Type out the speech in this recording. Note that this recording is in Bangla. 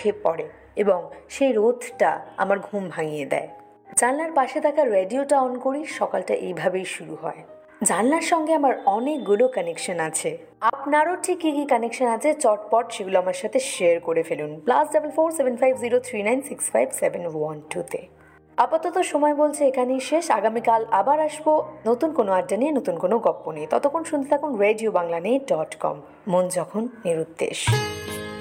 মুখে পড়ে এবং সেই রোদটা আমার ঘুম ভাঙিয়ে দেয়। জানলার পাশে থাকা রেডিওটা অন করি, সকালটা এইভাবেই শুরু হয়। জানলার সঙ্গে আমার অনেকগুলো কানেকশন আছে। আপনারও ঠিক কী কী কানেকশন আছে চটপট সেগুলো আমার সাথে শেয়ার করে ফেলুন +447503965712 আপাতত সময় বলছে এখানেই শেষ। আগামীকাল আবার আসবো নতুন কোনো আড্ডা নিয়ে, নতুন কোনো গপ্প নিয়ে। ততক্ষণ শুনতে থাকুন রেডিও বাংলা নিয়ে .com, মন যখন নিরুদ্দেশ।